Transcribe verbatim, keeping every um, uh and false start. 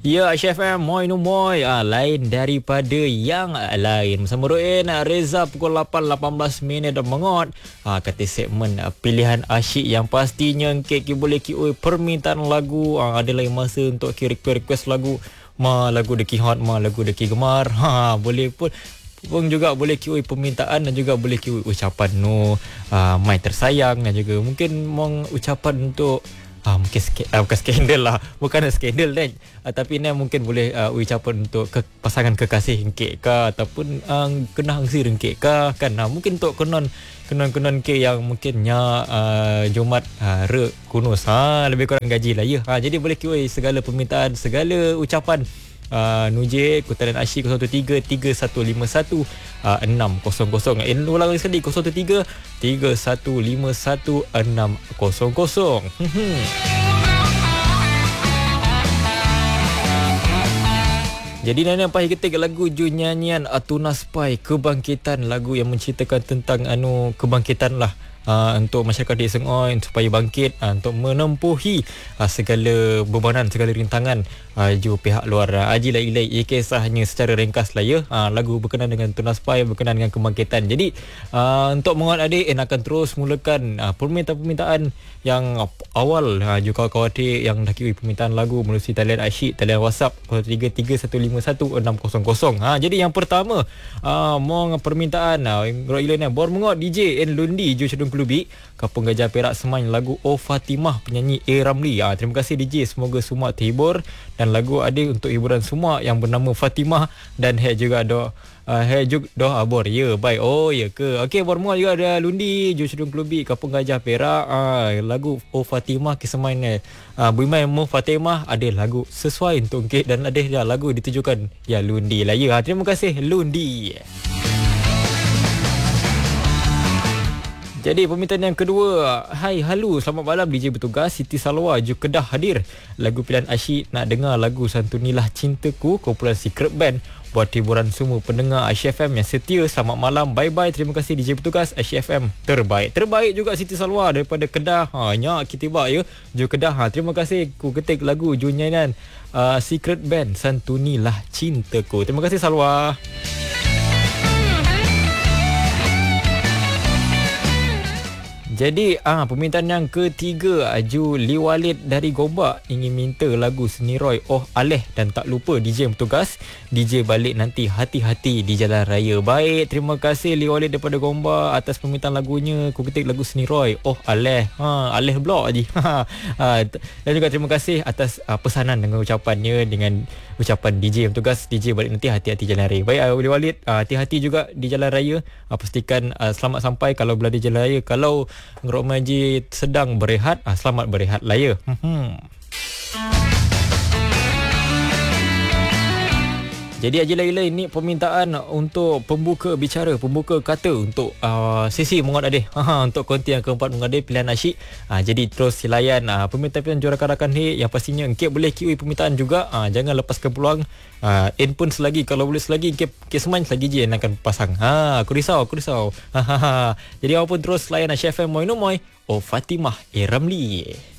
Ya, Chef M, Moy no Moy. Ah, lain daripada yang lain. Bersama Roin, Reza pukul lapan, lapan belas minit mengot. Ah, kata segmen ah, pilihan asyik yang pastinya kek boleh ki permintaan lagu. Ah, ada lagi masa untuk ki request lagu. Ma lagu deki hot, ma lagu deki gemar. Ha, boleh pun pun juga boleh kiui permintaan dan juga boleh kiui ucapan no uh, mai tersayang dan juga mungkin mong ucapan untuk Ah, mungkin sk- uh, bukan skandal lah. Bukan skandal kan. Uh, tapi ni mungkin boleh uh, ucapan untuk ke- pasangan kekasih engkek ke ataupun uh, kenang si engkek ke kan. Uh, mungkin untuk kenon kenon-kenon ke yang mungkinnya uh, Jumat uh, re kunus ha lebih kurang gaji lah ya. Ha, jadi boleh kiui segala permintaan, segala ucapan. Uh, Nuje Kutaran Asyik kosong tiga tiga satu lima satu enam kosong kosong. Eh, ulang lagi sekali kosong tiga tiga satu lima satu enam kosong kosong. Jadi Nana Pai ketik lagu Ju nyanyian Atuna Spy, kebangkitan, lagu yang menceritakan tentang anu kebangkitan lah. Uh, untuk masyarakat di Sengoi supaya bangkit uh, untuk menempuhi uh, segala bebanan, segala rintangan uh, ju pihak luar. uh, Aji lai lai ia kisahnya secara ringkas lah ya. uh, Lagu berkenaan dengan Tuna Spy, berkenaan dengan kebangkitan. Jadi uh, untuk menguat adik En akan terus mulakan uh, permintaan-permintaan yang uh, awal. uh, Juga kawan-kawan yang dah kiui permintaan lagu melalui talian asyik, talian WhatsApp kosong tiga tiga satu lima satu enam kosong kosong. ha, Jadi yang pertama uh, mong permintaan uh, Roilan bor menguat D J En Lundi Ju Cedung Klubi Kampung Gajah Perak Semai, lagu Oh Fatimah penyanyi A. Ramli. Ha, terima kasih D J, semoga semua terhibur dan lagu ada untuk hiburan semua yang bernama Fatimah dan hai juga do uh, hai juga do abor ya baik. Oh ya ke. Okey, bor muat juga ada Lundi Ju Cedung Klubi Kampung Gajah Perak. Ha, lagu Oh Fatimah ke Semai ni. Uh, Buimai Mo Fatimah ada lagu sesuai untuk ke dan ada ya, lagu ditujukan ya Lundi lah ya. Ha, terima kasih Lundi. Jadi permintaan yang kedua, hai halu selamat malam D J bertugas, Siti Salwa Ju Kedah hadir. Lagu pilihan asyik nak dengar lagu Santunilah Cintaku kumpulan Secret Band buat hiburan semua pendengar Asyik F M yang setia. Selamat malam, bye bye, terima kasih D J bertugas Asyik F M terbaik. Terbaik juga Siti Salwa daripada Kedah. Ha nyak kita tiba ya Ju Kedah. Ha, terima kasih ku ketik lagu Ju nyanyian uh, Secret Band Santunilah Cintaku. Terima kasih Salwa. Jadi ah permintaan yang ketiga, Aju Liwalid dari Gombak ingin minta lagu Seni Roy Oh Aleh dan tak lupa D J bertugas D J balik nanti hati-hati di jalan raya. Baik, terima kasih Liwalid daripada Gombak atas permintaan lagunya. Ku ketik lagu Seni Roy Oh Aleh. Ha Aleh blok aje. ha, dan juga terima kasih atas uh, pesanan dengan ucapannya dengan ucapan D J bertugas D J balik nanti hati-hati jalan raya. Baik uh, Liwalid, uh, hati-hati juga di jalan raya. Uh, pastikan uh, selamat sampai kalau berada di jalan raya. Kalau Ngerok Majid sedang berehat, ah, selamat berehat lah ya. Hmm. Jadi Haji Laila ini permintaan untuk pembuka bicara, pembuka kata untuk uh, sesi Menguat Adeh. Ha, untuk konti yang keempat Menguat Adeh pilihan asyik. Ha, jadi terus silayan uh, permintaan-permintaan juara rakan he yang pastinya engkau boleh kiui permintaan juga. Ha, jangan lepaskan peluang. Uh, En pun selagi kalau boleh selagi engkau kesemain selagi je En akan pasang. Ha, aku risau, aku risau. Ha, ha, ha. Jadi apa pun terus layan Asyik F M Moy no Moy Oh Fatimah A. Ramli.